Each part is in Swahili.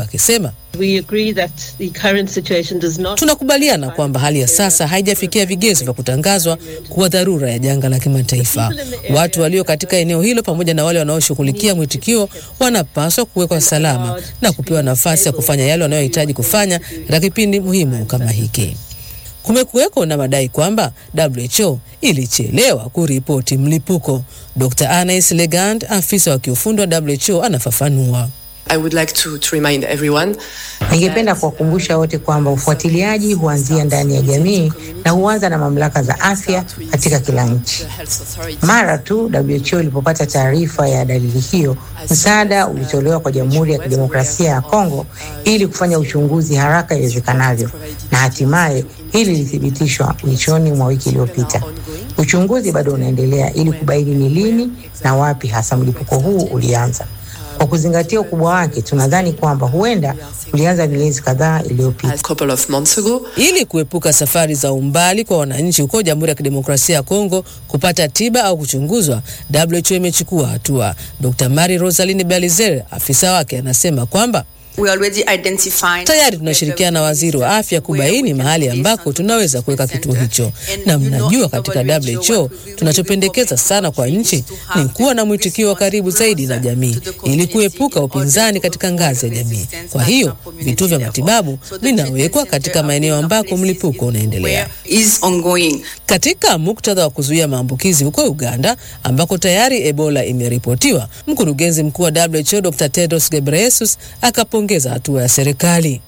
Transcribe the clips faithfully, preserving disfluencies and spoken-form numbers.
akisema, We agree that the current situation does not... Tunakubaliana kwamba hali ya sasa haijafikia vigezo vya kutangazwa kuwa dharura ya janga la kimataifa. Watu walio katika eneo hilo pamoja na wale wanaoshughulikia mwitikio wanapaswa kuwekwa salama na kupewa nafasi ya kufanya yale wanayohitaji kufanya katika kipindi muhimu kama hiki. Kumekuweko na madai kwamba W H O ilichelewa kuripoti mlipuko. Doctor Anais Legand, afisa wa kiufundi wa W H O, anafafanua. I would like to, to remind everyone. Ningependa kuwakumbusha wote kwamba ufuatiliaji huanzia ndani ya jamii na huanza na mamlaka za afya katika kila nchi. Mara tu W H O ilipopata taarifa ya dalili hiyo, msaada ulitolewa kwa Jamhuri ya Kidemokrasia ya Kongo ili kufanya uchunguzi haraka iwezekanavyo, na hatimaye hili lilithibitishwa mwishoni mwa wiki iliyopita. Uchunguzi bado unaendelea ili kubaini ni lini na wapi hasa mlipuko huu ulianza. Kwa kuzingatia ukubwa wake, tunadhani kwamba huenda ulianza miezi kadhaa iliyopita. Ili kuepuka safari za umbali kwa wananchi huko Jamhuri ya Kidemokrasia ya Kongo kupata tiba au kuchunguzwa, W H O imechukua hatua. Doctor Marie Rosaline Belizer, afisa wake, anasema kwamba We already identified... Tayari tunashirikiana na waziri wa afya kubaini mahali ambako tunaweza kuweka kituo hicho. Na mnajua katika W H O tunachopendekeza sana kwa nchi ni kuwa na mwitikio wa karibu zaidi na jamii ili kuepuka upinzani katika ngazi ya jamii. Kwa hiyo vituo vya matibabu vinawekwa katika maeneo ambako mlipuko unaendelea. Katika muktadha wa kuzuia maambukizi huko Uganda ambako tayari Ebola imeripotiwa, mkurugenzi mkuu wa W H O Doctor Tedros Ghebreyesus akapongeza hatua ya serikali.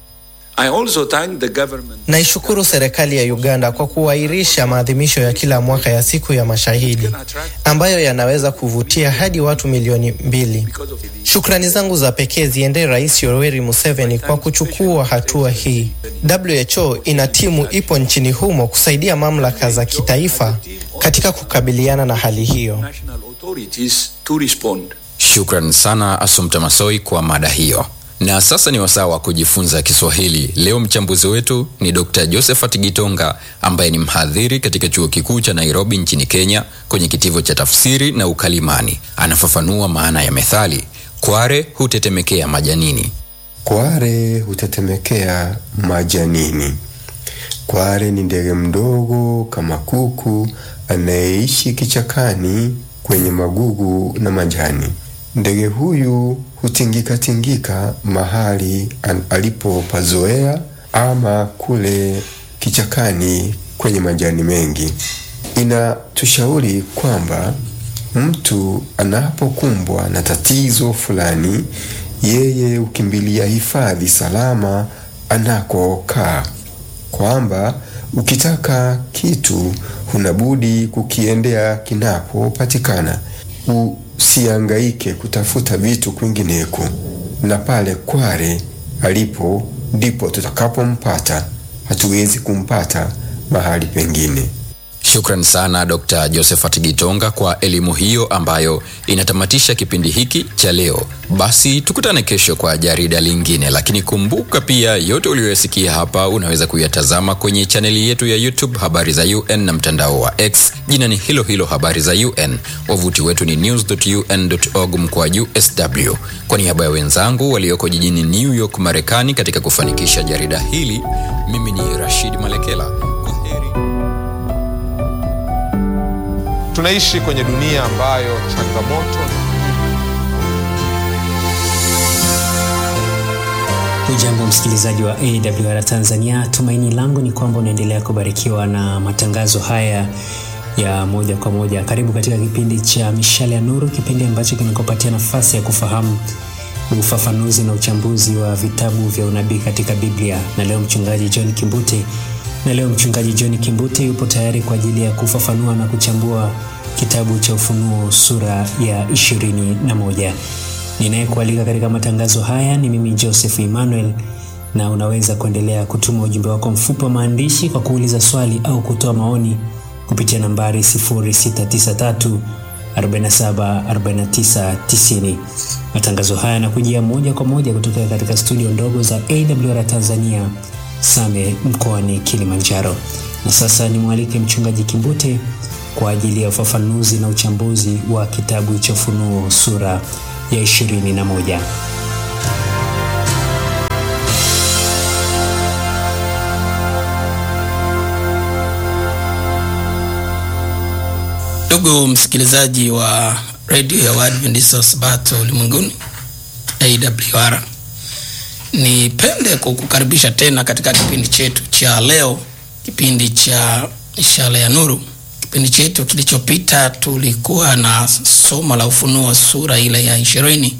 Naishukuru serikali ya Uganda kwa kuahirisha maadhimisho ya kila mwaka ya siku ya mashahidi ambayo yanaweza kuvutia hadi watu milioni mbili. Shukrani zangu za pekee ziende Rais Yoweri Museveni kwa kuchukua hatua hii. W H O ina timu ipo nchini humo kusaidia mamlaka za kitaifa katika kukabiliana na hali hiyo. Shukran sana Assumpta Massoi kwa mada hiyo. Na sasa ni wasaa wa kujifunza Kiswahili. Leo mchambuzi wetu ni Doctor Josephat Gitonga ambaye ni mhadhiri katika Chuo Kikuu cha Nairobi nchini Kenya kwenye kitivo cha tafsiri na ukalimani. Anafafanua maana ya methali kware hutetemekea majanini. Kware hutetemekea majanini. Kware ni ndege mdogo kama kuku anayeishi kichakani kwenye magugu na majani. Ndege huyu hutingika tingika mahali alipopazoea ama kule kichakani kwenye majani mengi. Inatushauri kwamba mtu anapokumbwa na tatizo fulani, yeye ukimbilia hifadhi salama anakokaa. Kwamba ukitaka kitu hunabudi kukiendea kinapopatikana. Usihangaike kutafuta vitu kwingineko, na pale kware alipo ndipo tutakapompata. Hatuwezi kumpata mahali pengine. Shukran sana Doctor Josephat Gitonga kwa elimu hiyo ambayo inatamatisha kipindi hiki cha leo. Basi tukutane kesho kwa jarida lingine, lakini kumbuka pia yote uliyosikia hapa unaweza kuyatazama kwenye chaneli yetu ya YouTube Habari za U N na mtandao wa X jina ni hilo hilo Habari za U N. Wavuti wetu ni news dot u n dot org mkwaju S W. Kwa niaba ya wenzangu walioko jijini New York Marekani katika kufanikisha jarida hili, mimi ni Rashid Malekela. Kwaheri. Tunaishi kwenye dunia ambayo changamoto. Hujambo msikilizaji wa A W R Tanzania, tumaini langu ni kwamba unaendelea kubarikiwa na matangazo haya ya moja kwa moja. Karibu katika kipindi cha Mishale ya Nuru, kipindi ambacho kinakupatia nafasi ya kufahamu ufafanuzi na uchambuzi wa vitabu vya unabii katika Biblia. Na leo mchungaji John Kimbute Na leo mchungaji John Kimbute yupo tayari kwa ajili ya kufafanua na kuchambua kitabu cha Ufunuo sura ya ishirini na moja. Ninayekualika katika matangazo haya ni mimi Joseph Emmanuel, na unaweza kuendelea kutuma ujumbe wako mfupi wa maandishi kwa kuuliza swali au kutoa maoni kupitia nambari sifuri sita tisa tatu arobaini na saba arobaini na tisa tisini. Matangazo haya yanakujia moja kwa moja kutoka katika studio ndogo za A W R Tanzania Same mkoani Kilimanjaro. Na sasa nimwalike mchungaji Kimbute kwa ajili ya ufafanuzi na uchambuzi wa kitabu cha Ufunuo sura ya ishirini na moja. Ndugu msikilizaji wa radio ya Waadventista wa Sabato ulimwenguni A W R, nipende kukukaribisha tena katika kipindi chetu cha leo, kipindi cha Mishale ya Nuru. Kipindi chetu kilichopita tulikuwa na somo la Ufunuo sura ile ya ishirini.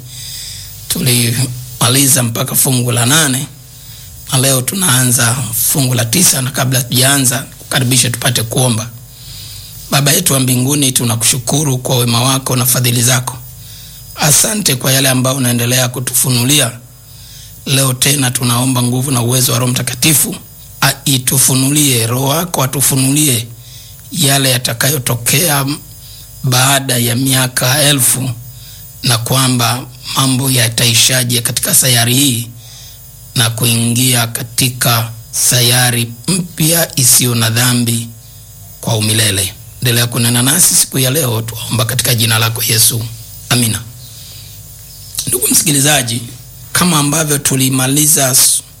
Tulimaliza mpaka fungu la nane. Na leo tunaanza fungu la tisa, na kabla tujaanza kukaribisha tupate kuomba. Baba yetu wa mbinguni, tunakushukuru kwa wema wako na fadhili zako. Asante kwa yale ambayo unaendelea kutufunulia. Leo tena tunaomba nguvu na uwezo wa Roho Mtakatifu aitufunulie, Roho wako atufunulie yale yatakayotokea baada ya miaka elfu, na kwamba mambo yataishaje katika sayari hii na kuingia katika sayari mpya isiyo na dhambi kwa umilele. Endelea kunena nasi siku ya leo, tuomba katika jina lako Yesu. Amina. Ndugu msikilizaji, kama ambavyo tulimaliza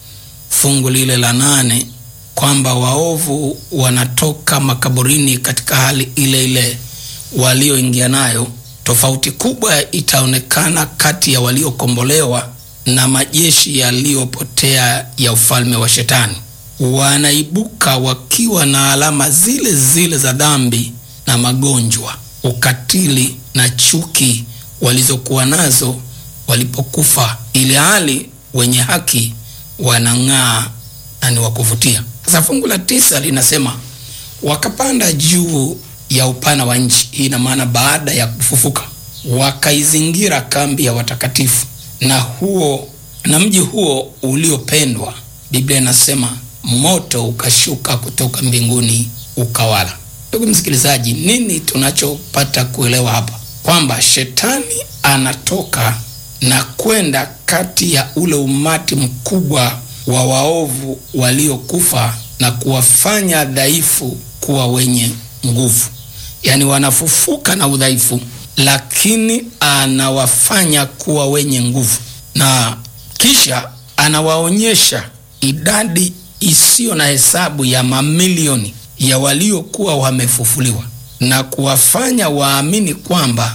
fungu lile la nane, kwamba waovu wanatoka makaburini katika hali ile ile walioingia nayo, tofauti kubwa itaonekana kati ya waliokombolewa na majeshi yaliyopotea ya ufalme wa Shetani. Wanaibuka wakiwa na alama zile zile za dhambi na magonjwa, ukatili na chuki walizokuwa nazo walipokufa, ili hali wenye haki wanang'aa na ni wakuvutia. Sasa fungu la tisa linasema wakapanda juu ya upana wa nchi. Hii ina maana baada ya kufufuka, wakaizingira kambi ya watakatifu na huo na mji huo uliopendwa. Biblia inasema moto ukashuka kutoka mbinguni ukawala. Ndugu msikilizaji, nini tunachopata kuelewa hapa? Kwamba Shetani anatoka na kwenda kati ya ule umati mkubwa wa waovu waliokufa na kuwafanya dhaifu kuwa wenye nguvu. Yaani wanafufuka na udhaifu, lakini anawafanya kuwa wenye nguvu, na kisha anawaonyesha idadi isiyo na hesabu ya mamilioni ya waliokuwa wamefufuliwa, na kuwafanya waamini kwamba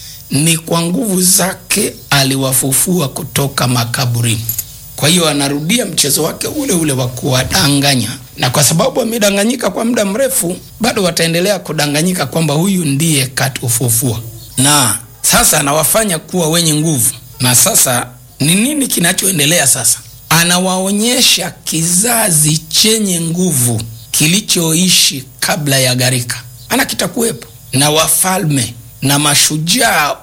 ni kwa nguvu zake aliwafufua kutoka makaburini. Kwa hiyo anarudia mchezo wake ule ule wa kuwadanganya, na kwa sababu wamedanganyika kwa muda mrefu, bado wataendelea kudanganyika kwamba huyu ndiye katufufua. Na sasa anawafanya kuwa wenye nguvu. Na sasa ni nini kinachoendelea sasa? Anawaonyesha kizazi chenye nguvu kilichoishi kabla ya gharika. Ana kitakuwepo na wafalme na mashujaa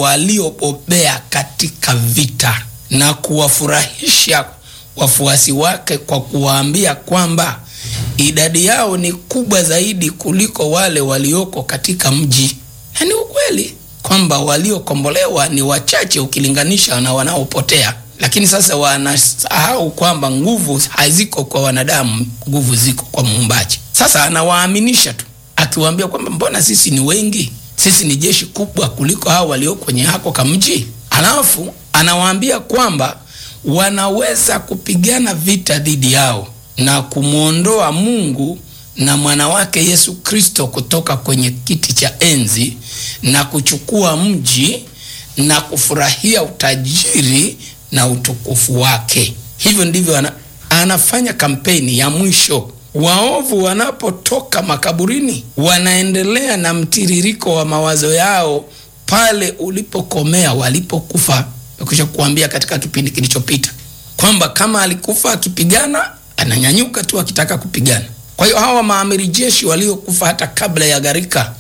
waliobobea katika vita, na kuwafurahisha wafuasi wake kwa kuwaambia kwamba idadi yao ni kubwa zaidi kuliko wale walioko katika mji. Yaani ukweli kwamba waliokombolewa ni wachache ukilinganisha na wanaopotea. Lakini sasa wanasahau kwamba nguvu haziko kwa wanadamu, nguvu ziko kwa Muumbaji. Sasa anawaaminisha tu, akiwaambia kwamba mbona sisi ni wengi, sisi ni jeshi kubwa kuliko hao walioko kwenye hako kamji. Alafu anawaambia kwamba wanaweza kupigana vita dhidi yao na kumuondoa Mungu na mwana wake Yesu Kristo kutoka kwenye kiti cha enzi na kuchukua mji na kufurahia utajiri na utukufu wake. Hivyo ndivyo ana, anafanya kampeni ya mwisho. Waovu wanapotoka makaburini, wanaendelea na mtiririko wa mawazo yao pale ulipokomea walipokufa. Nikisha kuambia katika kipindi kilichopita kwamba kama alikufa akipigana, ananyanyuka tu akitaka kupigana. Kwa hiyo hawa maamiri jeshi waliokufa hata kabla ya gharika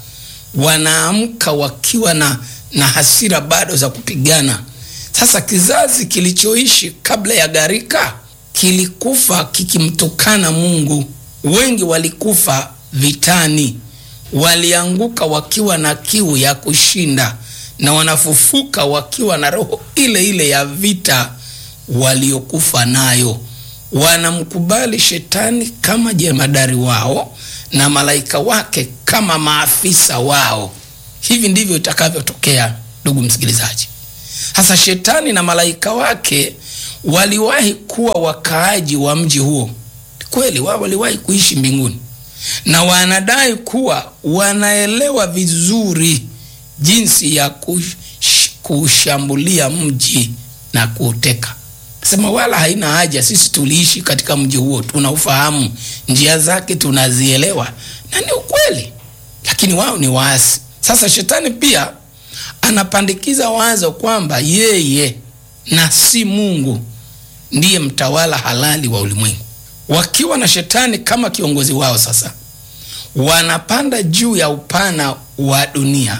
wanaamka wakiwa na, na hasira bado za kupigana. Sasa kizazi kilichoishi kabla ya gharika kilikufa kikimtukana Mungu. Wengi walikufa vitani, walianguka wakiwa na kiu ya kushinda, na wanafufuka wakiwa na roho ile ile ya vita waliokufa nayo. Wanamkubali Shetani kama jemadari wao na malaika wake kama maafisa wao. Hivi ndivyo itakavyotokea, ndugu msikilizaji. Hasa Shetani na malaika wake waliwahi kuwa wakaaji wa mji huo. Kweli wao waliwahi kuishi mbinguni, na wanadai kuwa wanaelewa vizuri jinsi ya kush, kushambulia mji na kuuteka. Sema wala haina haja, sisi tuliishi katika mji huo, tunaufahamu, njia zake tunazielewa, na ni ukweli, lakini wao ni waasi. Sasa shetani pia anapandikiza wazo kwamba yeye na si Mungu ndiye mtawala halali wa ulimwengu. Wakiwa na shetani kama kiongozi wao, sasa wanapanda juu ya upana wa dunia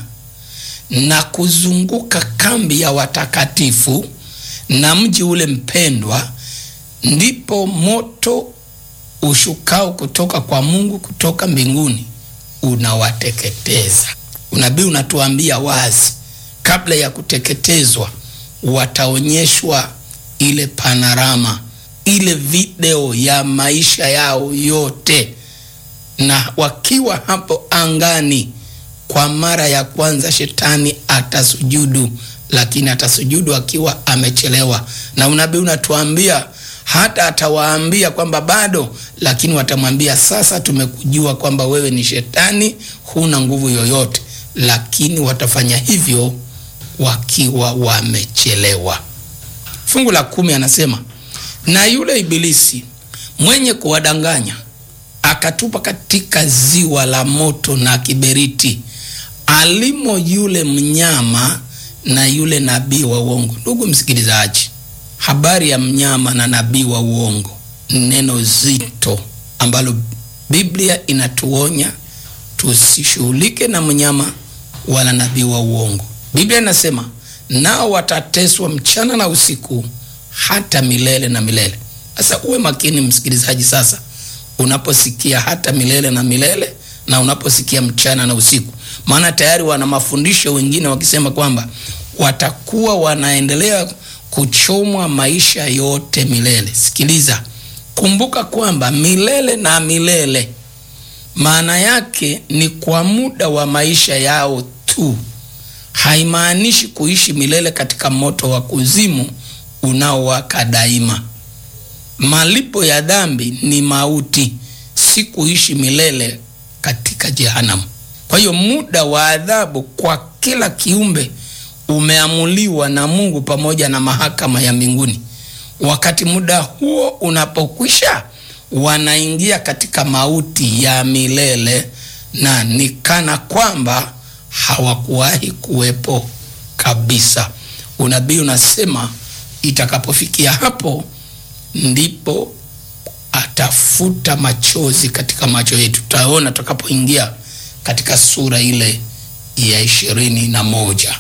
na kuzunguka kambi ya watakatifu na mji ule mpendwa, ndipo moto ushukao kutoka kwa Mungu kutoka mbinguni unawateketeza. Unabii unatuambia wazi, kabla ya kuteketezwa wataonyeshwa ile panorama, ile video ya maisha yao yote, na wakiwa hapo angani kwa mara ya kwanza shetani atasujudu, lakini atasujudu akiwa amechelewa. Na unabii unatuambia hata atawaambia kwamba bado, lakini watamwambia sasa tumekujua kwamba wewe ni shetani, huna nguvu yoyote, lakini watafanya hivyo wakiwa wamechelewa. Fungu la kumi anasema, na yule ibilisi mwenye kuwadanganya akatupa katika ziwa la moto na kiberiti, alimo yule mnyama na yule nabii wa uongo. Ndugu msikilizaji, habari ya mnyama na nabii wa uongo neno zito ambalo Biblia inatuonya tusishughulike na mnyama wala nabii wa uongo. Biblia inasema nao watateswa mchana na usiku hata milele na milele. Sasa uwe makini msikilizaji, sasa unaposikia hata milele na milele na unaposikia mchana na usiku, maana tayari wana mafundisho wengine wakisema kwamba watakuwa wanaendelea kuchomwa maisha yote milele. Sikiliza, kumbuka kwamba milele na milele maana yake ni kwa muda wa maisha yao tu. Haimaanishi kuishi milele katika moto wa kuzimu unaowaka daima. Malipo ya dhambi ni mauti, si kuishi milele katika jehanamu. Kwa hiyo muda wa adhabu kwa kila kiumbe umeamuliwa na Mungu pamoja na mahakama ya mbinguni. Wakati muda huo unapokwisha, wanaingia katika mauti ya milele, na ni kana kwamba hawakuwahi kuwepo kabisa. Unabii unasema itakapofikia hapo ndipo atafuta machozi katika macho yetu. Tutaona tutakapoingia katika sura ile ya ishirini na moja.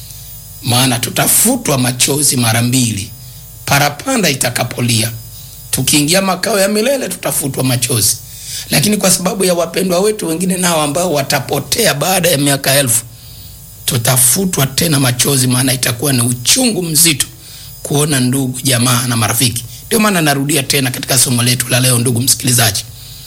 Maana tutafutwa machozi mara mbili, parapanda itakapolia. Tukiingia makao ya milele tutafutwa machozi, lakini kwa sababu ya wapendwa wetu wengine nao ambao watapotea baada ya miaka elfu, tutafutwa tena machozi, maana itakuwa ni uchungu mzito kuona ndugu, jamaa na marafiki. Ndio maana narudia tena katika somo letu la leo, ndugu msikilizaji,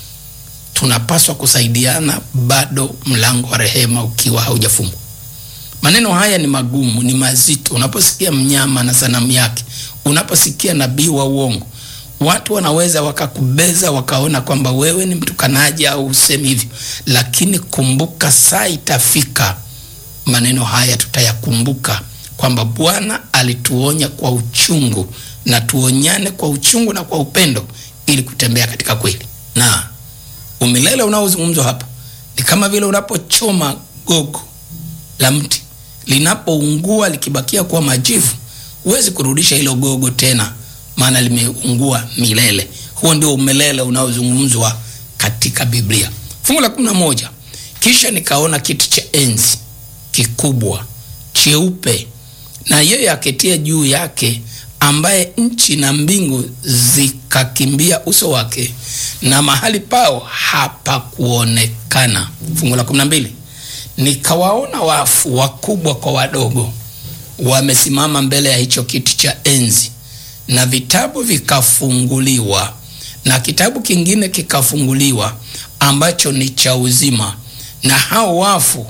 tunapaswa kusaidiana bado mlango wa rehema ukiwa haujafungwa. Maneno haya ni magumu, ni mazito. Unaposikia mnyama na sanamu yake, unaposikia nabii wa uongo, watu wanaweza wakakubeza, wakaona kwamba wewe ni mtukanaji au usemi hivyo, lakini kumbuka, saa itafika maneno haya tutayakumbuka kwamba Bwana alituonya kwa uchungu, na tuonyane kwa uchungu na kwa upendo ili kutembea katika kweli. Na umilele unaozungumzwa hapa ni kama vile unapochoma gogo la mti, linapoungua likibakia kuwa majivu, huwezi kurudisha hilo gogo tena, maana limeungua milele. Huo ndio umilele unaozungumzwa katika Biblia. Fungu la kumi na moja, kisha nikaona kiti cha enzi kikubwa cheupe, na yeye aketia juu yake, ambaye nchi na mbingu zikakimbia uso wake, na mahali pao hapa kuonekana. Fungu la kumi na mbili, nikawaona wafu wakubwa kwa wadogo wamesimama mbele ya hicho kiti cha enzi, na vitabu vikafunguliwa, na kitabu kingine kikafunguliwa ambacho ni cha uzima, na hao wafu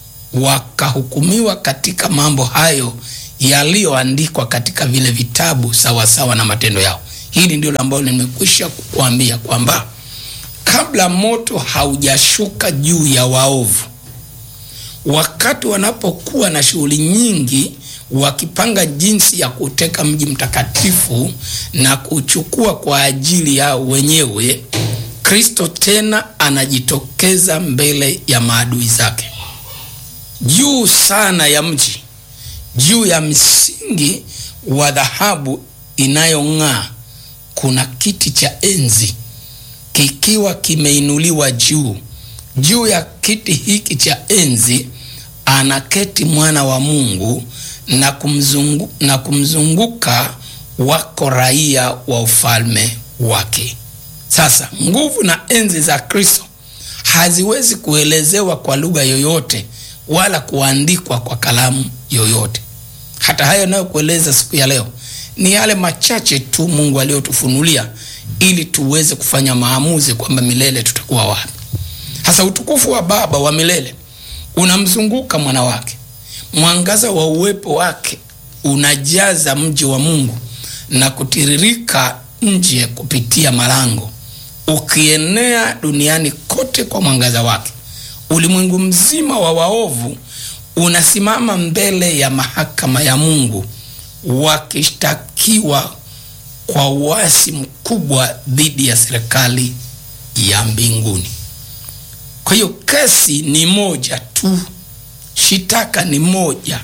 wakahukumiwa katika mambo hayo yaliyoandikwa katika vile vitabu sawa sawa na matendo yao. Hili ndio ambalo nimekwisha kukuambia kwamba kabla moto haujashuka juu ya waovu. Wakati wanapokuwa na shughuli nyingi wakipanga jinsi ya kuteka mji mtakatifu na kuchukua kwa ajili yao wenyewe, Kristo tena anajitokeza mbele ya maadui zake. Juu sana ya mji, juu ya msingi wa dhahabu inayong'aa, kuna kiti cha enzi kikiwa kimeinuliwa juu. Juu ya kiti hiki cha enzi anaketi mwana wa Mungu, na kumzungu, na kumzunguka wako raia wa ufalme wake. Sasa nguvu na enzi za Kristo haziwezi kuelezewa kwa lugha yoyote wala kuandikwa kwa kalamu yoyote. Hata hayo nayo kueleza siku ya leo ni yale machache tu Mungu aliyotufunulia ili tuweze kufanya maamuzi kwamba milele tutakuwa wapi. Hasa utukufu wa Baba wa milele unamzunguka mwana wake. Mwangaza wa uwepo wake unajaza mji wa Mungu na kutiririka nje kupitia malango, ukienea duniani kote kwa mwangaza wake. Ulimwengu mzima wa waovu unasimama mbele ya mahakama ya Mungu, wakishtakiwa kwa uasi mkubwa dhidi ya serikali ya mbinguni. Kwa hiyo kesi ni moja tu, shitaka ni moja,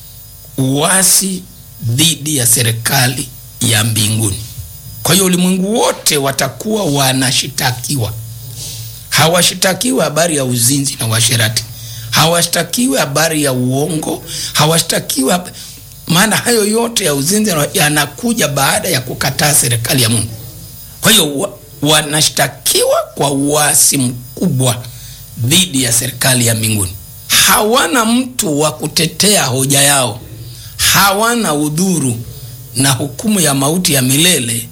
uasi dhidi ya serikali ya mbinguni. Kwa hiyo ulimwengu wote watakuwa wanashitakiwa. Hawashitakiwi habari ya uzinzi na uasherati, hawashitakiwi habari ya uongo, hawashitakiwi, maana hayo yote ya uzinzi yanakuja baada ya kukataa serikali ya Mungu. Kwa hiyo wanashitakiwa kwa uasi mkubwa dhidi ya serikali ya mbinguni. Hawana mtu wa kutetea hoja yao, hawana udhuru, na hukumu ya mauti ya milele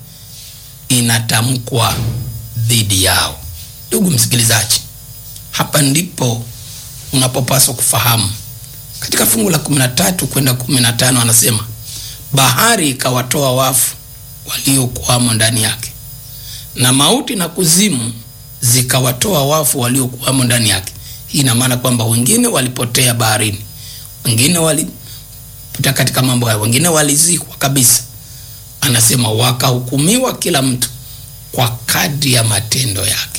inatamkwa dhidi yao. Ndugu msikilizaji, hapa ndipo unapopaswa kufahamu. Katika fungu la kumi na tatu kwenda kumi na tano anasema, bahari ikawatoa wafu waliokuwamo ndani yake, na mauti na kuzimu zikawatoa wafu waliokuwamo ndani yake. Hii ina maana kwamba wengine walipotea baharini, wengine walipita katika mambo hayo, wengine walizikwa kabisa. Anasema wakahukumiwa kila mtu kwa kadri ya matendo yake.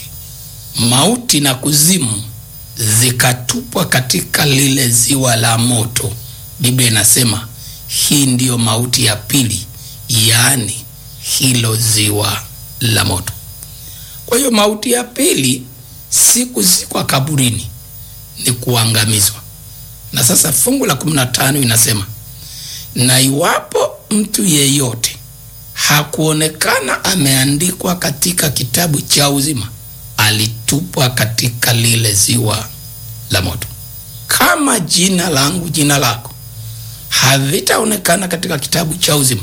Mauti na kuzimu zikatupwa katika lile ziwa la moto. Biblia inasema hii ndiyo mauti ya pili, yaani hilo ziwa la moto. Kwa hiyo mauti ya pili si kuzikwa kaburini, ni kuangamizwa. Na sasa fungu la kumi na tano inasema, na iwapo mtu yeyote hakuonekana ameandikwa katika kitabu cha uzima, alitupwa katika lile ziwa la moto. Kama jina langu, jina lako havitaonekana katika kitabu cha uzima,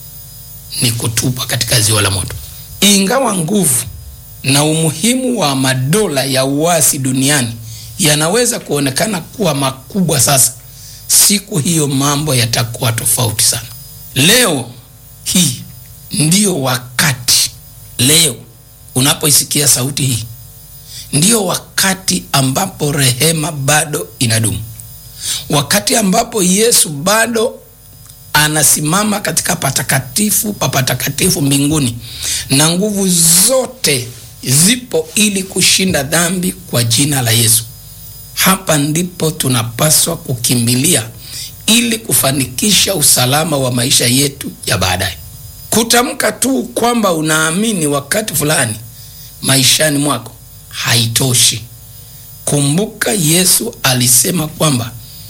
ni kutupwa katika ziwa la moto. Ingawa nguvu na umuhimu wa madola ya uasi duniani yanaweza kuonekana kuwa makubwa sasa, siku hiyo mambo yatakuwa tofauti sana. Leo hii ndiyo wakati, leo unapoisikia sauti hii, ndiyo wakati ambapo rehema bado inadumu. Wakati ambapo Yesu bado anasimama katika patakatifu pa patakatifu mbinguni, na nguvu zote zipo ili kushinda dhambi kwa jina la Yesu. Hapa ndipo tunapaswa kukimbilia ili kufanikisha usalama wa maisha yetu ya baadaye. Kutamka tu kwamba unaamini wakati fulani maishani mwako haitoshi. Kumbuka Yesu alisema kwamba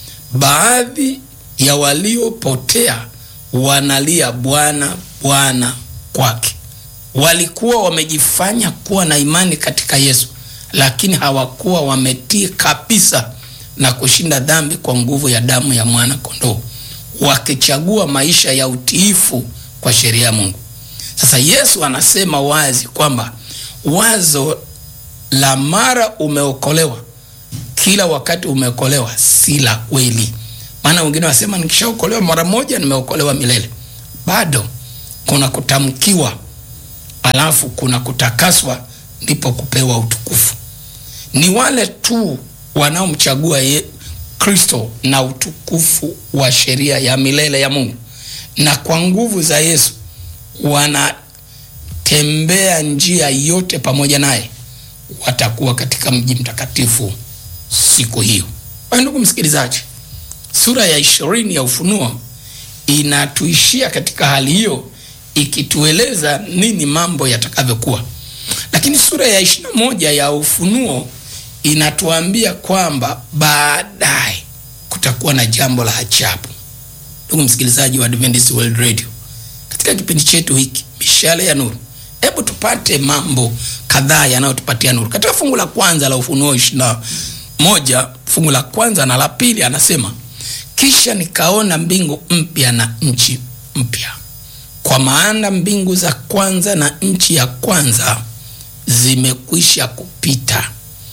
baadhi ya waliopotea wanalia Bwana, Bwana kwake. Walikuwa wamejifanya kuwa na imani katika Yesu, lakini hawakuwa wametii kabisa na kushinda dhambi kwa nguvu ya damu ya mwana kondoo, wakichagua maisha ya utiifu kwa sheria ya Mungu. Sasa Yesu anasema wazi kwamba wazo la mara umeokolewa, kila wakati umeokolewa, si la kweli. Maana wengine wasema nikishaokolewa mara moja nimeokolewa milele. Bado kuna kutamkiwa, alafu kuna kutakaswa ndipo kupewa utukufu. Ni wale tu wanaomchagua Kristo na utukufu wa sheria ya milele ya Mungu, na kwa nguvu za Yesu wanatembea njia yote pamoja naye, watakuwa katika mji mtakatifu siku hiyo. Ndugu msikilizaji, sura ya ishirini ya Ufunuo inatuishia katika hali hiyo, ikitueleza nini mambo yatakavyokuwa. Lakini sura ya ishirini na moja ya Ufunuo inatuambia kwamba baadaye kutakuwa na jambo la ajabu. Ndugu msikilizaji wa Adventist World Radio, katika kipindi chetu hiki Mishale ya Nuru, hebu tupate mambo kadhaa yanayotupatia nuru. Katika fungu la kwanza la Ufunuo ishirini na moja, fungu la kwanza na la pili, anasema, kisha nikaona mbingu mpya na nchi mpya, kwa maana mbingu za kwanza na nchi ya kwanza zimekwisha kupita,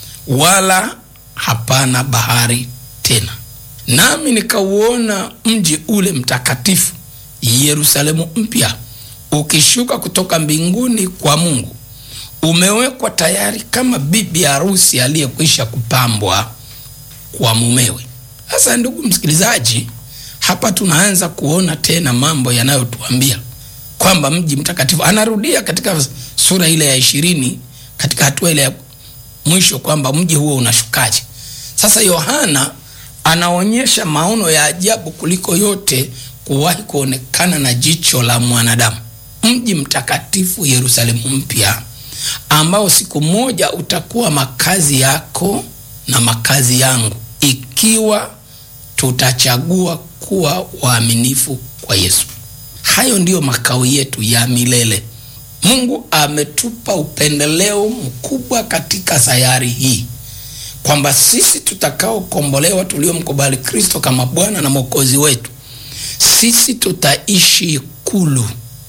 wala hapana bahari tena. Nami nikauona mji ule mtakatifu Yerusalemu mpya ukishuka kutoka mbinguni kwa Mungu, umewekwa tayari kama bibi harusi aliyekwisha kupambwa kwa mumewe. Sasa ndugu msikilizaji, hapa tunaanza kuona tena mambo yanayotuambia kwamba mji mtakatifu, anarudia katika sura ile ya ishirini katika hatua ile ya mwisho kwamba mji huo unashukaje. Sasa Yohana anaonyesha maono ya ajabu kuliko yote kuwahi kuonekana na jicho la mwanadamu. Mji mtakatifu Yerusalemu mpya, ambao siku moja utakuwa makazi yako na makazi yangu, ikiwa tutachagua kuwa waaminifu kwa Yesu. Hayo ndiyo makao yetu ya milele. Mungu ametupa upendeleo mkubwa katika sayari hii, kwamba sisi tutakao kombolewa, tuliomkubali Kristo kama Bwana na Mwokozi wetu, sisi tutaishi ikulu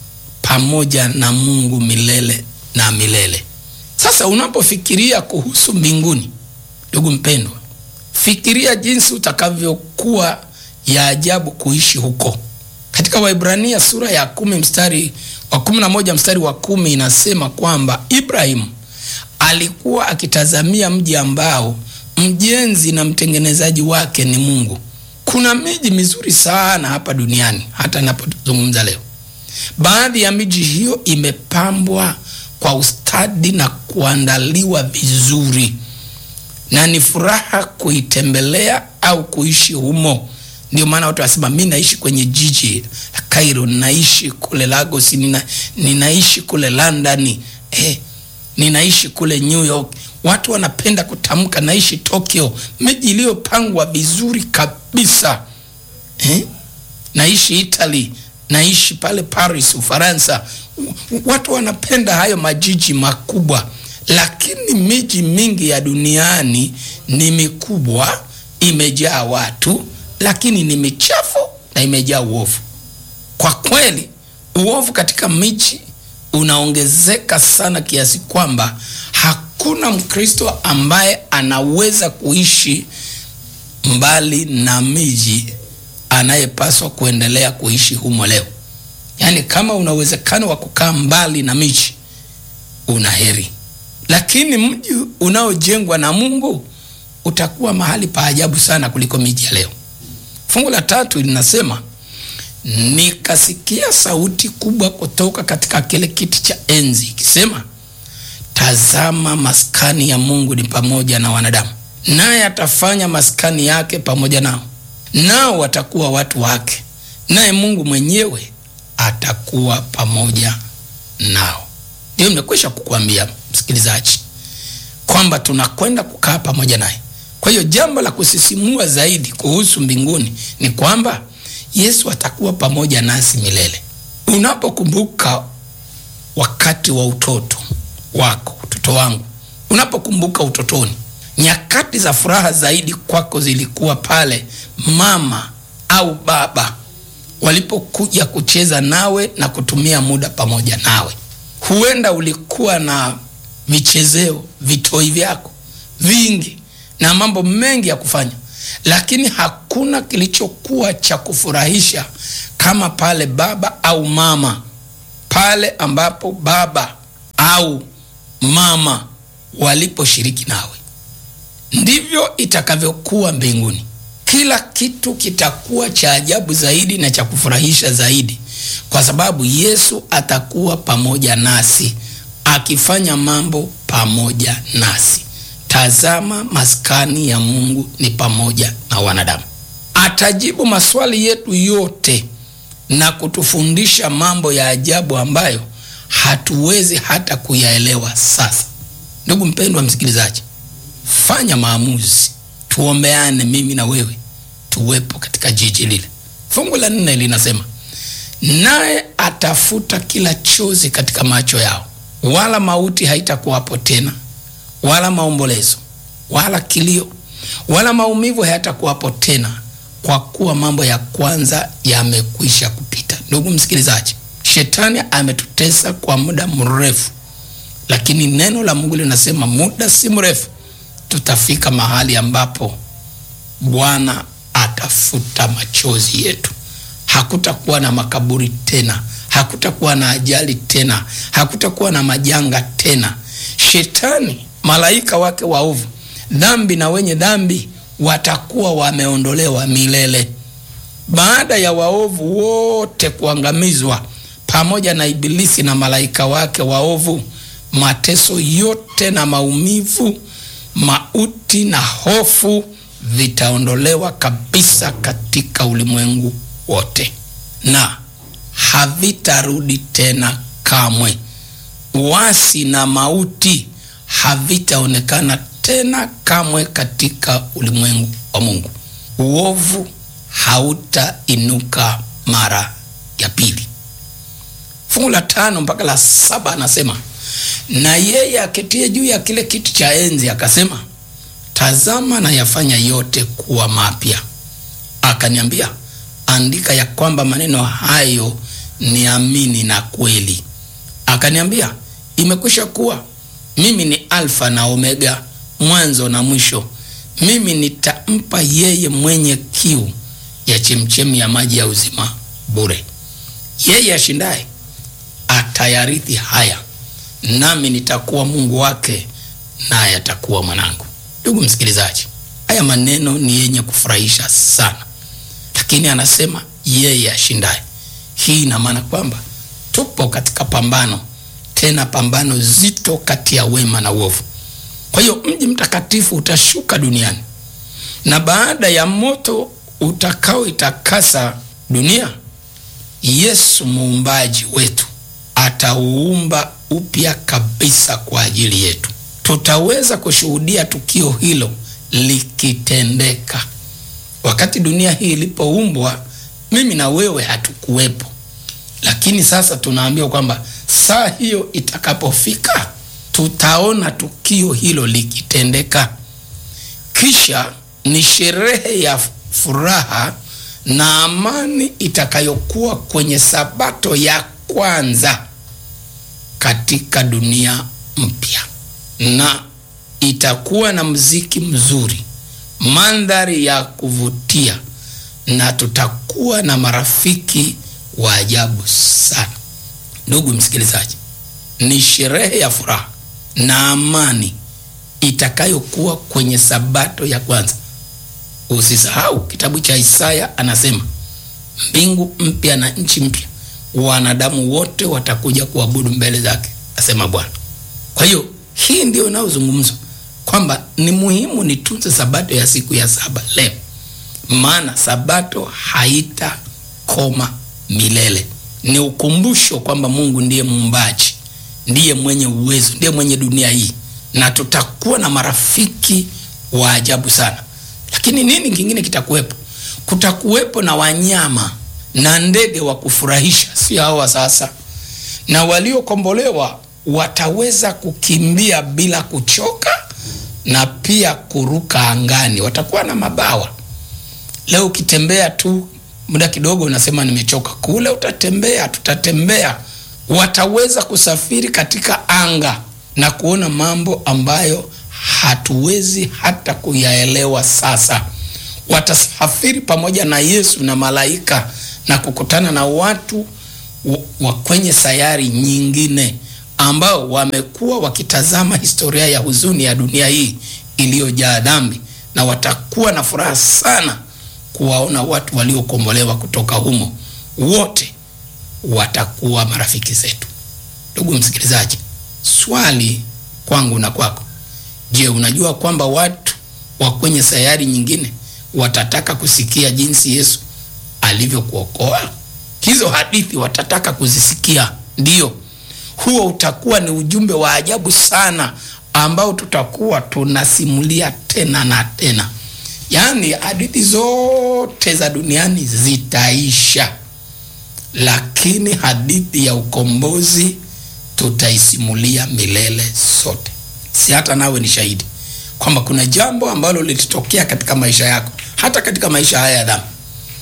pamoja na Mungu milele na milele. Sasa unapofikiria kuhusu mbinguni, ndugu mpendwa, fikiria jinsi utakavyokuwa ya ajabu kuishi huko. Katika Waebrania sura ya kumi mstari wa kumi na moja mstari wa kumi inasema kwamba Ibrahim alikuwa akitazamia mji ambao mjenzi na mtengenezaji wake ni Mungu. Kuna miji mizuri sana hapa duniani hata ninapozungumza leo. Baadhi ya miji hiyo imepambwa kwa ustadi na kuandaliwa vizuri, na ni furaha kuitembelea au kuishi humo. Ndio maana watu wasema, mimi naishi kwenye jiji la Cairo, naishi kule Lagos, nina, ninaishi kule London, eh, ninaishi kule New York. Watu wanapenda kutamka naishi Tokyo, miji iliyopangwa vizuri kabisa. Eh? Naishi Italy, naishi pale Paris, Ufaransa. Watu wanapenda hayo majiji makubwa. Lakini miji mingi ya duniani ni mikubwa, imejaa watu, lakini ni michafu na imejaa uovu. Kwa kweli, uovu katika miji unaongezeka sana kiasi kwamba hakuna Mkristo ambaye anaweza kuishi mbali na miji anayepaswa kuendelea kuishi humo leo. Yaani kama una uwezekano wa kukaa mbali na miji, una heri. Lakini mji unaojengwa na Mungu utakuwa mahali pa ajabu sana kuliko miji ya leo. Fungu la tatu linasema, nikasikia sauti kubwa kutoka katika kile kiti cha enzi ikisema, tazama, maskani ya Mungu ni pamoja na wanadamu, naye atafanya maskani yake pamoja nao, nao watakuwa watu wake, naye Mungu mwenyewe atakuwa pamoja nao. Ndio nimekwisha kukuambia msikilizaji kwamba tunakwenda kukaa pamoja naye. Kwa hiyo jambo la kusisimua zaidi kuhusu mbinguni ni kwamba Yesu atakuwa pamoja nasi milele. Unapokumbuka wakati wa utoto wako, utoto wangu, unapokumbuka utotoni, nyakati za furaha zaidi kwako zilikuwa pale mama au baba walipokuja kucheza nawe na kutumia muda pamoja nawe. Huenda ulikuwa na michezeo, vitoi vyako vingi na mambo mengi ya kufanya, lakini hakuna kilichokuwa cha kufurahisha kama pale baba au mama, pale ambapo baba au mama waliposhiriki nawe. Ndivyo itakavyokuwa mbinguni. Kila kitu kitakuwa cha ajabu zaidi na cha kufurahisha zaidi, kwa sababu Yesu atakuwa pamoja nasi, akifanya mambo pamoja nasi. Tazama, maskani ya Mungu ni pamoja na wanadamu. Atajibu maswali yetu yote na kutufundisha mambo ya ajabu ambayo hatuwezi hata kuyaelewa sasa. Ndugu mpendwa msikilizaji, fanya maamuzi, tuombeane mimi na wewe tuwepo katika jiji lile. Fungu la nne linasema, naye atafuta kila chozi katika macho yao, wala mauti haitakuwapo tena, wala maombolezo, wala kilio, wala maumivu hayatakuwapo tena, kwa kuwa mambo ya kwanza yamekwisha kupita. Ndugu msikilizaji, shetani ametutesa kwa muda mrefu, lakini neno la Mungu linasema muda si mrefu tutafika mahali ambapo Bwana atafuta machozi yetu. Hakutakuwa na makaburi tena, hakutakuwa na ajali tena, hakutakuwa na majanga tena. Shetani, malaika wake waovu, dhambi na wenye dhambi watakuwa wameondolewa milele. Baada ya waovu wote kuangamizwa pamoja na ibilisi na malaika wake waovu, mateso yote na maumivu, mauti na hofu vitaondolewa kabisa katika ulimwengu wote, na havitarudi tena kamwe. Uasi na mauti havitaonekana tena kamwe katika ulimwengu wa Mungu. Uovu hautainuka mara ya pili. Fungu la tano mpaka la saba anasema, na yeye aketie juu ya kile kiti cha enzi akasema, tazama na yafanya yote kuwa mapya. Akaniambia, andika ya kwamba maneno hayo ni amini na kweli. Akaniambia, imekwisha kuwa. Mimi ni Alfa na Omega, mwanzo na mwisho. Mimi nitampa yeye mwenye kiu ya chemchemi ya maji ya uzima bure. Yeye ashindaye atayarithi haya, nami nitakuwa Mungu wake, naye atakuwa mwanangu. Ndugu msikilizaji, haya maneno ni yenye kufurahisha sana, lakini anasema yeye ashindaye. Hii ina maana kwamba tupo katika pambano, tena pambano zito kati ya wema na uovu. Kwa hiyo mji mtakatifu utashuka duniani, na baada ya moto utakao itakasa dunia, Yesu muumbaji wetu atauumba upya kabisa kwa ajili yetu. Tutaweza kushuhudia tukio hilo likitendeka. Wakati dunia hii ilipoumbwa, mimi na wewe hatukuwepo, lakini sasa tunaambiwa kwamba saa hiyo itakapofika, tutaona tukio hilo likitendeka. Kisha ni sherehe ya furaha na amani itakayokuwa kwenye sabato ya kwanza katika dunia mpya, na itakuwa na muziki mzuri, mandhari ya kuvutia, na tutakuwa na marafiki wa ajabu sana. Ndugu msikilizaji, ni sherehe ya furaha na amani itakayokuwa kwenye sabato ya kwanza. Usisahau kitabu cha Isaya anasema, mbingu mpya na nchi mpya, wanadamu wote watakuja kuabudu mbele zake, asema Bwana. Kwa hiyo hii ndio inayozungumzwa kwamba ni muhimu nitunze sabato ya siku ya saba leo, maana sabato haitakoma milele. Ni ukumbusho kwamba Mungu ndiye muumbaji, ndiye mwenye uwezo, ndiye mwenye dunia hii, na tutakuwa na marafiki wa ajabu sana. Lakini nini kingine kitakuwepo? Kutakuwepo na wanyama na ndege wa kufurahisha, si hawa sasa. Na waliokombolewa wataweza kukimbia bila kuchoka na pia kuruka angani. Watakuwa na mabawa. Leo ukitembea tu muda kidogo unasema nimechoka. Kule utatembea, tutatembea. Wataweza kusafiri katika anga na kuona mambo ambayo hatuwezi hata kuyaelewa sasa. Watasafiri pamoja na Yesu na malaika na kukutana na watu wa kwenye sayari nyingine ambao wamekuwa wakitazama historia ya huzuni ya dunia hii iliyojaa dhambi, na watakuwa na furaha sana kuwaona watu waliokombolewa kutoka humo. Wote watakuwa marafiki zetu. Ndugu msikilizaji, swali kwangu na kwako, je, unajua kwamba watu wa kwenye sayari nyingine watataka kusikia jinsi Yesu alivyokuokoa? Hizo hadithi watataka kuzisikia. Ndio, huo utakuwa ni ujumbe wa ajabu sana ambao tutakuwa tunasimulia tena na tena. Yaani hadithi zote za duniani zitaisha, lakini hadithi ya ukombozi tutaisimulia milele sote. Si hata nawe ni shahidi kwamba kuna jambo ambalo lilitokea katika maisha yako, hata katika maisha haya ya dhambi,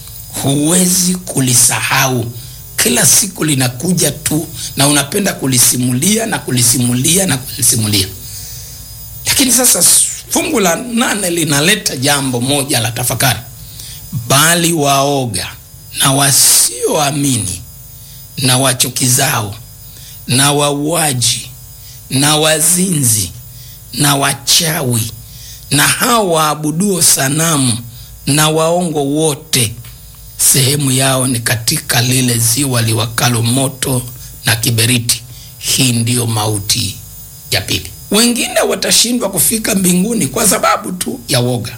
huwezi kulisahau. Kila siku linakuja tu na unapenda kulisimulia na kulisimulia na kulisimulia. Lakini sasa fungu la nane linaleta jambo moja la tafakari. Bali waoga na wasioamini na wachukizao na wauaji na wazinzi na wachawi na hao waabuduo sanamu na waongo wote, sehemu yao ni katika lile ziwa liwakalo moto na kiberiti. Hii ndiyo mauti ya pili. Wengine watashindwa kufika mbinguni kwa sababu tu ya woga.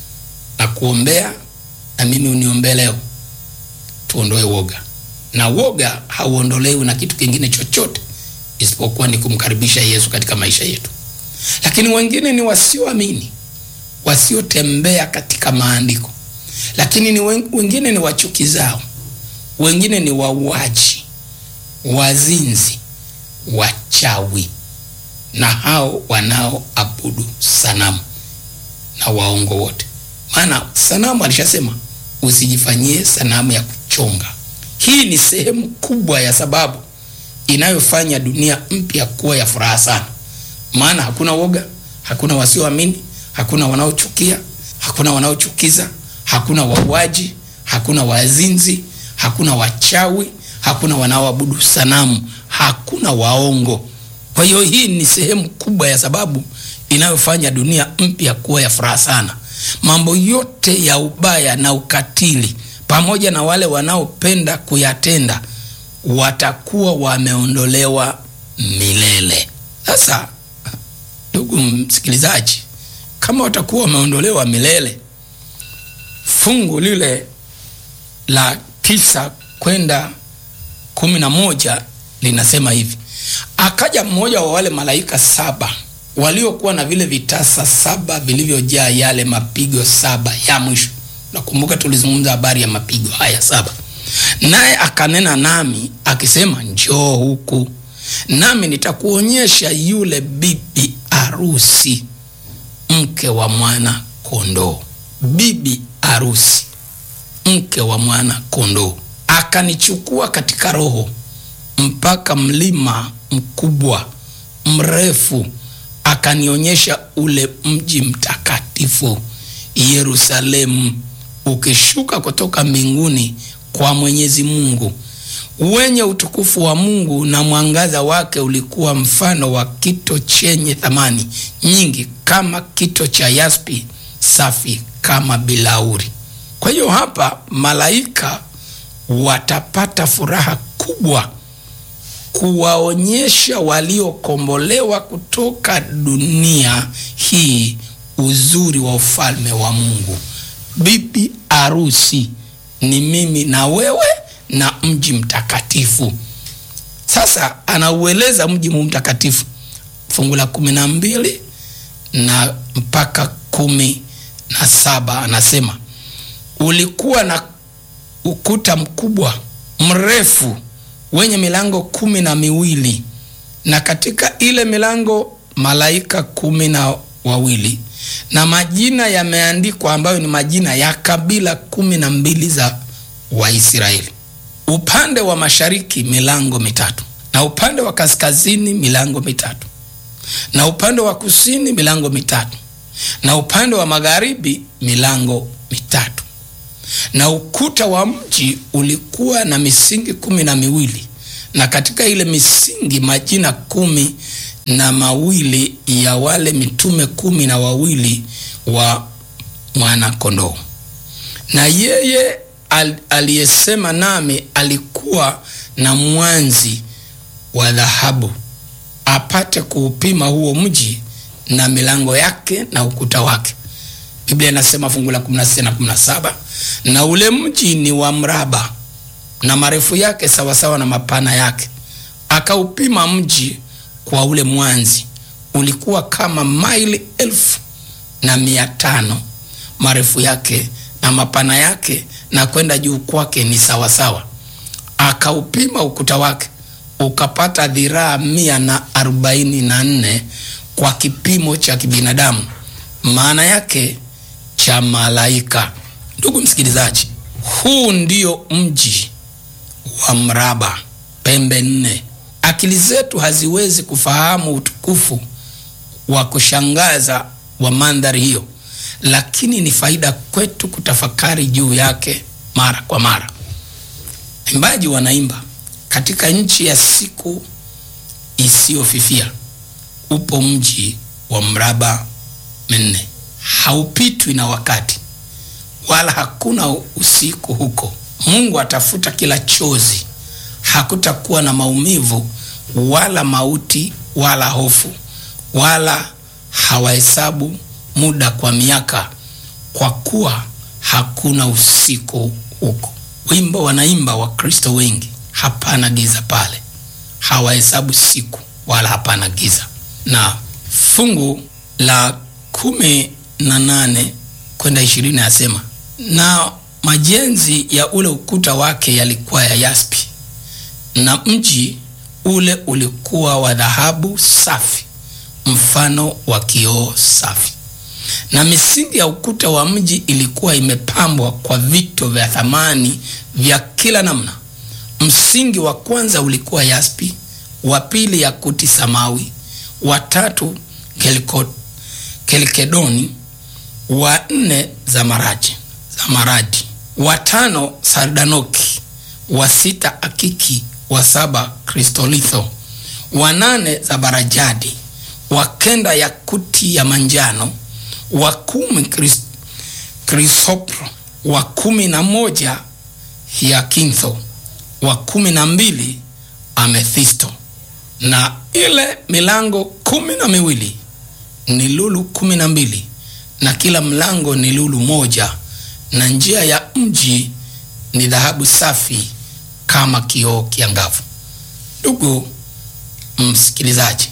Na kuombea, na mimi uniombee leo, tuondoe woga. Na woga hauondolewi na kitu kingine chochote isipokuwa ni kumkaribisha Yesu katika maisha yetu. Lakini wengine ni wasioamini, wasiotembea katika maandiko. Lakini ni wengine ni wachukizao, wengine ni wauaji, wazinzi, wachawi na hao wanaoabudu sanamu na waongo wote. Maana sanamu alishasema usijifanyie sanamu ya kuchonga. Hii ni sehemu kubwa ya sababu inayofanya dunia mpya kuwa ya furaha sana. Maana hakuna woga, hakuna wasioamini, hakuna wanaochukia, hakuna wanaochukiza, hakuna wauaji, hakuna wazinzi, hakuna wachawi, hakuna wanaoabudu sanamu, hakuna waongo. Kwa hiyo hii ni sehemu kubwa ya sababu inayofanya dunia mpya kuwa ya furaha sana. Mambo yote ya ubaya na ukatili pamoja na wale wanaopenda kuyatenda watakuwa wameondolewa milele. Sasa ndugu msikilizaji, kama watakuwa wameondolewa milele, fungu lile la tisa kwenda kumi na moja linasema hivi: akaja mmoja wa wale malaika saba waliokuwa na vile vitasa saba vilivyojaa yale mapigo saba ya mwisho. Nakumbuka tulizungumza habari ya mapigo haya saba. Naye akanena nami akisema, njoo huku, nami nitakuonyesha yule bibi arusi, mke wa mwana kondoo. Bibi arusi, mke wa mwana kondoo. Akanichukua katika roho mpaka mlima mkubwa mrefu, akanionyesha ule mji mtakatifu Yerusalemu, ukishuka kutoka mbinguni kwa Mwenyezi Mungu, wenye utukufu wa Mungu, na mwangaza wake ulikuwa mfano wa kito chenye thamani nyingi, kama kito cha yaspi, safi kama bilauri. Kwa hiyo hapa malaika watapata furaha kubwa kuwaonyesha waliokombolewa kutoka dunia hii uzuri wa ufalme wa Mungu. Bibi arusi ni mimi na wewe na mji mtakatifu. Sasa anaueleza mji mtakatifu, fungu la kumi na mbili na mpaka kumi na saba anasema, ulikuwa na ukuta mkubwa mrefu wenye milango kumi na miwili, na katika ile milango malaika kumi na wawili, na majina yameandikwa ambayo ni majina ya kabila kumi na mbili za Waisraeli. Upande wa mashariki milango mitatu, na upande wa kaskazini milango mitatu, na upande wa kusini milango mitatu, na upande wa magharibi milango mitatu. Na ukuta wa mji ulikuwa na misingi kumi na miwili, Na katika ile misingi majina kumi na mawili ya wale mitume kumi na wawili wa mwana kondoo. Na yeye al, aliyesema nami alikuwa na mwanzi wa dhahabu apate kuupima huo mji na milango yake na ukuta wake. Biblia inasema fungu la kumi na sita na kumi na saba, na ule mji ni wa mraba na marefu yake sawa sawa na mapana yake. Akaupima mji kwa ule mwanzi, ulikuwa kama maili elfu na mia tano marefu yake, na mapana yake na kwenda juu kwake ni sawa sawa. Akaupima ukuta wake, ukapata dhiraa mia na arobaini na nne kwa kipimo cha kibinadamu, maana yake cha malaika. Ndugu msikilizaji, huu ndio mji wa mraba, pembe nne. Akili zetu haziwezi kufahamu utukufu wa kushangaza wa mandhari hiyo, lakini ni faida kwetu kutafakari juu yake mara kwa mara. Imbaji wanaimba, katika nchi ya siku isiyofifia upo mji wa mraba minne, haupitwi na wakati wala hakuna usiku huko. Mungu atafuta kila chozi, hakutakuwa na maumivu wala mauti wala hofu, wala hawahesabu muda kwa miaka, kwa kuwa hakuna usiku huko. Wimbo wanaimba wa Kristo wengi, hapana giza pale, hawahesabu siku wala hapana giza. Na fungu la kumi na nane kwenda ishirini asema, na majenzi ya ule ukuta wake yalikuwa ya yaspi, na mji ule ulikuwa wa dhahabu safi mfano wa kioo safi. Na misingi ya ukuta wa mji ilikuwa imepambwa kwa vito vya thamani vya kila namna. Msingi wa kwanza ulikuwa yaspi, wa pili yakuti samawi, wa tatu keliko, kelikedoni, wa nne zamaradi, zamaradi, wa tano sardanoki, wa sita akiki, wa saba kristolitho, wa nane zabarajadi, wa kenda yakuti ya manjano, wa kumi kris, krisopro, wa kumi na moja hiakintho, wa kumi na mbili amethisto. Na ile milango kumi na miwili ni lulu kumi na mbili, na kila mlango ni lulu moja, na njia ya mji ni dhahabu safi kama kioo kiangavu. Ndugu msikilizaji,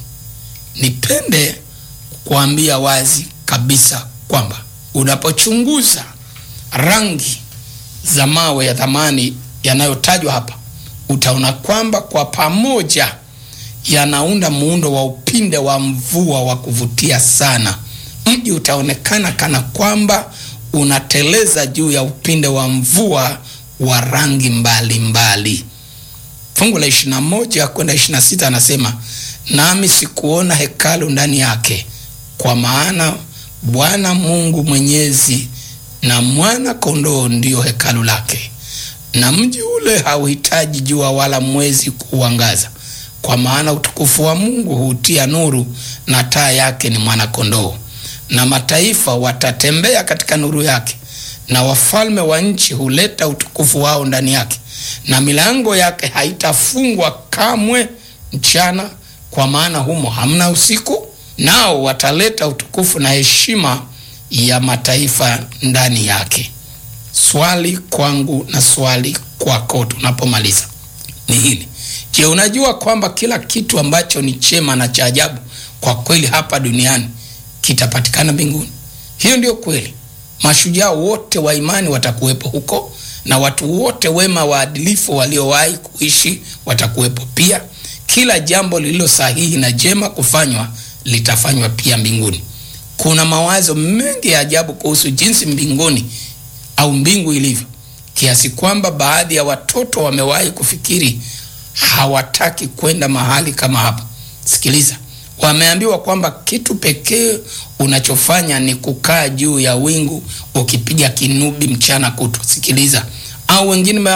nipende kuambia wazi kabisa kwamba unapochunguza rangi za mawe ya thamani yanayotajwa hapa, utaona kwamba kwa pamoja yanaunda muundo wa upinde wa mvua wa kuvutia sana. Mji utaonekana kana kwamba unateleza juu ya upinde wa mvua wa rangi mbali mbali. Fungu la ishirini na moja kwenda ishirini na sita anasema, nami sikuona hekalu ndani yake, kwa maana Bwana Mungu Mwenyezi na mwana kondoo ndio hekalu lake. Na mji ule hauhitaji jua wala mwezi kuangaza, kwa maana utukufu wa Mungu hutia nuru, na taa yake ni mwana kondoo. Na mataifa watatembea katika nuru yake, na wafalme wa nchi huleta utukufu wao ndani yake. Na milango yake haitafungwa kamwe mchana, kwa maana humo hamna usiku. Nao wataleta utukufu na heshima ya mataifa ndani yake. Swali kwangu na swali kwako tunapomaliza ni hili: je, unajua kwamba kila kitu ambacho ni chema na cha ajabu kwa kweli hapa duniani kitapatikana mbinguni? Hiyo ndio kweli. Mashujaa wote wa imani watakuwepo huko, na watu wote wema waadilifu waliowahi kuishi watakuwepo pia. Kila jambo lililo sahihi na jema kufanywa litafanywa pia mbinguni. Kuna mawazo mengi ya ajabu kuhusu jinsi mbinguni au mbingu ilivyo, kiasi kwamba baadhi ya watoto wamewahi kufikiri hawataki kwenda mahali kama hapa. Sikiliza, wameambiwa kwamba kitu pekee unachofanya ni kukaa juu ya wingu ukipiga kinubi mchana kutwa. Sikiliza, au wengine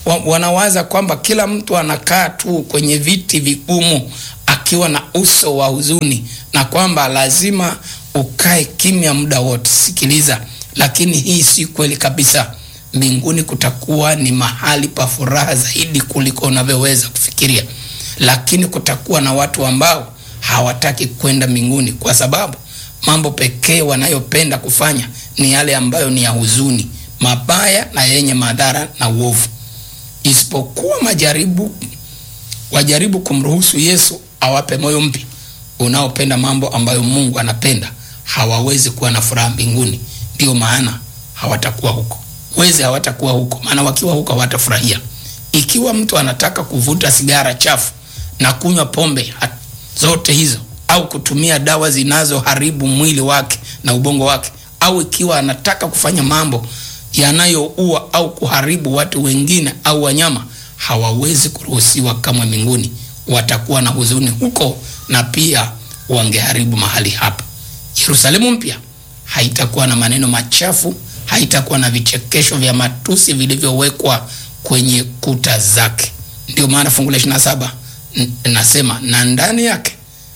Kwa, wanawaza kwamba kila mtu anakaa tu kwenye viti vigumu akiwa na uso wa huzuni na kwamba lazima ukae kimya muda wote. Sikiliza, lakini hii si kweli kabisa. Mbinguni kutakuwa ni mahali pa furaha zaidi kuliko unavyoweza kufikiria, lakini kutakuwa na watu ambao hawataki kwenda mbinguni kwa sababu mambo pekee wanayopenda kufanya ni yale ambayo ni ya huzuni, mabaya na yenye madhara na uovu. Isipokuwa majaribu, wajaribu kumruhusu Yesu awape moyo mpya unaopenda mambo ambayo Mungu anapenda, hawawezi kuwa na furaha mbinguni. Ndio maana hawatakuwa huko. Wezi hawatakuwa huko, maana wakiwa huko hawatafurahia. Ikiwa mtu anataka kuvuta sigara chafu na kunywa pombe zote hizo, au kutumia dawa zinazoharibu mwili wake na ubongo wake, au ikiwa anataka kufanya mambo yanayoua au kuharibu watu wengine au wanyama, hawawezi kuruhusiwa kamwe mbinguni. Watakuwa na huzuni huko na pia wangeharibu mahali hapa. Yerusalemu mpya haitakuwa na maneno machafu, haitakuwa na vichekesho vya matusi vilivyowekwa kwenye kuta zake. Ndio maana fungu la ishirini na saba nasema, na ndani yake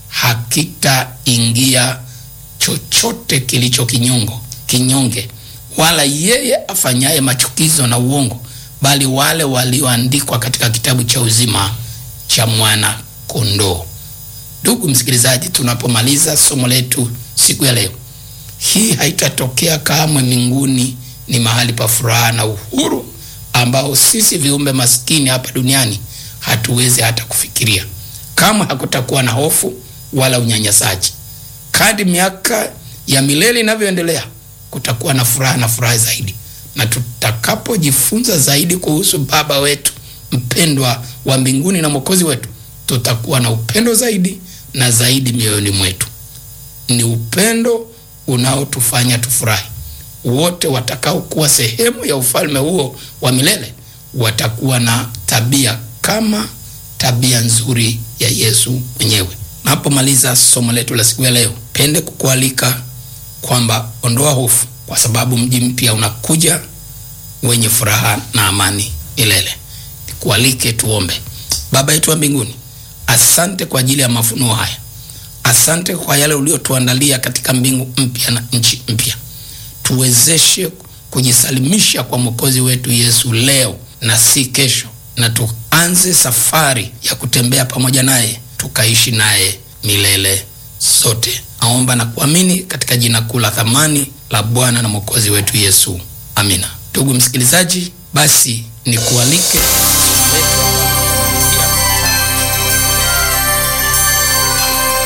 hakitaingia chochote kilicho kinyongo kinyonge, wala yeye afanyaye machukizo na uongo, bali wale walioandikwa katika kitabu cha uzima cha mwana kondoo. Ndugu msikilizaji, tunapomaliza somo letu siku ya leo, hii haitatokea kamwe. Mbinguni ni mahali pa furaha na uhuru ambao sisi viumbe maskini hapa duniani hatuwezi hata kufikiria. Kama hakutakuwa na hofu wala unyanyasaji. Kadri miaka ya milele inavyoendelea, kutakuwa na furaha na furaha zaidi. Na tutakapojifunza zaidi kuhusu Baba wetu mpendwa wa mbinguni na Mwokozi wetu, tutakuwa na upendo zaidi na zaidi mioyoni mwetu. Ni upendo unaotufanya tufurahi. Wote watakao kuwa sehemu ya ufalme huo wa milele watakuwa na tabia kama tabia nzuri ya Yesu mwenyewe. Napomaliza somo letu la siku ya leo, pende kukualika kwamba ondoa hofu, kwa sababu mji mpya unakuja wenye furaha na amani milele. Kualike tuombe. Baba yetu wa mbinguni, asante kwa ajili ya mafunuo haya. Asante kwa yale uliotuandalia katika mbingu mpya na nchi mpya. Tuwezeshe kujisalimisha kwa Mwokozi wetu Yesu leo na si kesho, na tuanze safari ya kutembea pamoja naye, tukaishi naye milele sote. Naomba na kuamini katika jina kuu la thamani la Bwana na Mwokozi wetu Yesu. Amina. Ndugu msikilizaji, basi ni kualike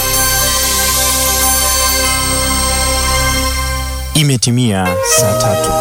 Imetimia saa tatu.